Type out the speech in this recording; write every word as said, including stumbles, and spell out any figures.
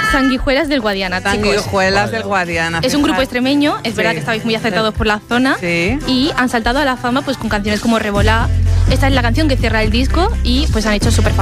Sanguijuelas del Guadiana, chicos. Sanguijuelas del Guadiana. Es un grupo extremeño, es Sí. verdad que estabais muy acertados por la zona. Sí. Y han saltado a la fama pues con canciones como Revolá. Esta es la canción que cierra el disco y pues han hecho súper